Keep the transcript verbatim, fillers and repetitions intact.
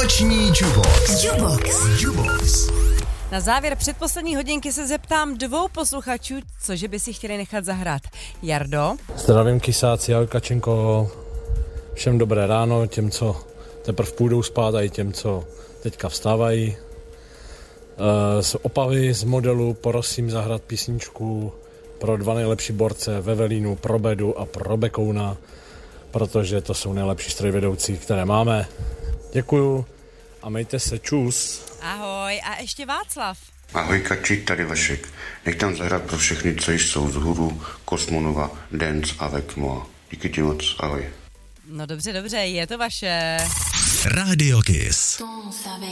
Noční Jukebox. Jukebox. Jukebox. Na závěr předposlední hodinky se zeptám dvou posluchačů, cože by si chtěli nechat zahrát. Jardo? Zdravím kysáci, ahoj Kačenko. Všem dobré ráno, těm, co teprve půjdou spát, a i těm, co teďka vstávají. Z Opavy, z modelu, prosím zahrát písničku pro dva nejlepší borce, Vevelínu, pro Bedu a pro Bekouna, protože to jsou nejlepší strojvedoucí, které máme. Děkuju a mějte se, čus. Ahoj, a ještě Václav. Ahoj Kači, tady Vašek. Nech tam zahrát pro všechny, co jsou z Huru, Kosmonova, Dance a Vekmo. Díky ti moc, ahoj. No dobře, dobře, je to vaše. Radio Kiss.